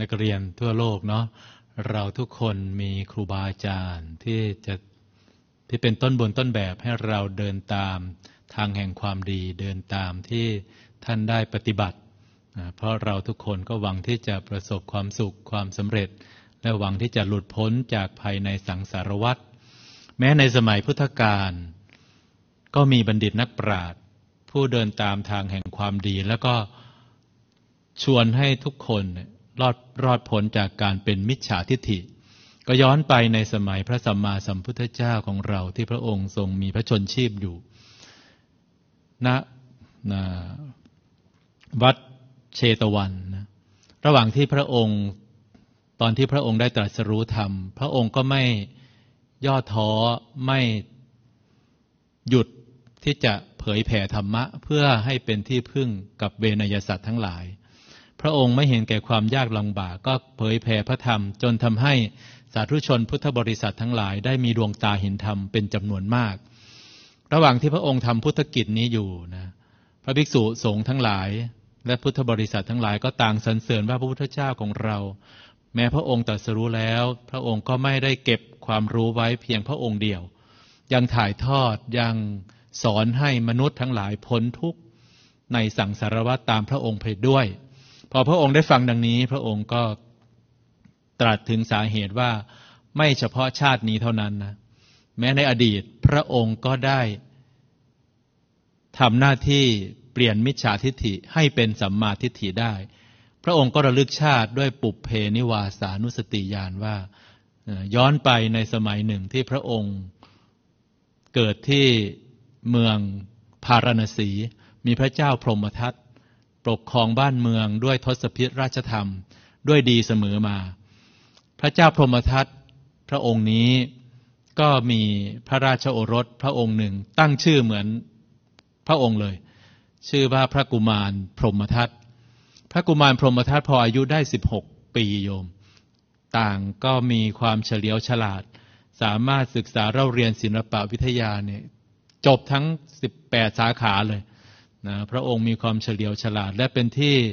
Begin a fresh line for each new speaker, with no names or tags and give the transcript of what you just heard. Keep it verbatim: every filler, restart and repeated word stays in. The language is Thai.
กเรียนทั่วโลกเนาะเราทุกคนมีครูบาอาจารย์ที่จะที่เป็นต้นบุญต้นแบบให้เราเดินตามทางแห่งความดีเดินตามที่ท่านได้ปฏิบัติเพราะเราทุกคนก็หวังที่จะประสบความสุขความสำเร็จและหวังที่จะหลุดพ้นจากภัยในสังสารวัฏแม้ในสมัยพุทธกาลก็มีบัณฑิตนักปราชญ์ผู้เดินตามทางแห่งความดีแล้วก็ชวนให้ทุกคนรอดรอดพ้นจากการเป็นมิจฉาทิฏฐิก็ย้อนไปในสมัยพระสัมมาสัมพุทธเจ้าของเราที่พระองค์ทรงมีพระชนชีพอยู่ณนะวัดเชตวันนะระหว่างที่พระองค์ตอนที่พระองค์ได้ตรัสรู้ธรรมพระองค์ก็ไม่ย่อท้อไม่หยุดที่จะเผยแผ่ธรรมะเพื่อให้เป็นที่พึ่งกับเวนยสัตว์ทั้งหลายพระองค์ไม่เห็นแก่ความยากลำบากก็เผยแผ่พระธรรมจนทำให้สาธุชนพุทธบริษัททั้งหลายได้มีดวงตาเห็นธรรมเป็นจำนวนมากระหว่างที่พระองค์ทำพุทธกิจนี้อยู่นะพระภิกษุสงฆ์ทั้งหลายและพุทธบริษัททั้งหลายก็ต่างสรรเสริญว่าพระพุทธเจ้าของเราแม้พระองค์ตรัสรู้แล้วพระองค์ก็ไม่ได้เก็บความรู้ไว้เพียงพระองค์เดียวยังถ่ายทอดยังสอนให้มนุษย์ทั้งหลายพ้นทุกข์ในสังสารวัฏตามพระองค์ไปด้วยพอพระองค์ได้ฟังดังนี้พระองค์ก็ตรัสถึงสาเหตุว่าไม่เฉพาะชาตินี้เท่านั้นนะแม้ในอดีตพระองค์ก็ได้ทำหน้าที่เปลี่ยนมิจฉาทิฏฐิให้เป็นสัมมาทิฏฐิได้พระองค์ก็ระลึกชาติด้วยปุพเพนิวาสานุสติญาณว่าย้อนไปในสมัยหนึ่งที่พระองค์เกิดที่เมืองพาราณสีมีพระเจ้าพรหมทัตปกครองบ้านเมืองด้วยทศพิธราชธรรมด้วยดีเสมอมาพระเจ้าพรหมทัตพระองค์นี้ก็มีพระราชโอรสพระองค์หนึ่งตั้งชื่อเหมือนพระองค์เลยชื่อว่าพระกุมารพรหมทัตพระกุมารพรหมทัตพออายุได้สิบหกปีโยมต่างก็มีความเฉลียวฉลาดสามารถศึกษาเล่าเรียนศิลปวิทยาเนี่ยจบทั้งสิบแปดสาขาเลยนะพระองค์มีความเฉลียวฉลาดและเป็นที่